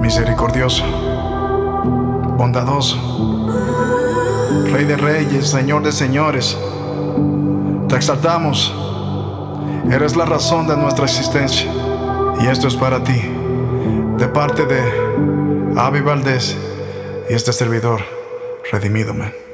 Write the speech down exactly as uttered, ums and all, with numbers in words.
misericordioso, bondadoso, Rey de reyes, Señor de señores. Te exaltamos, eres la razón de nuestra existencia. Y esto es para ti, de parte de Avi Valdés y este servidor, Redimido Man.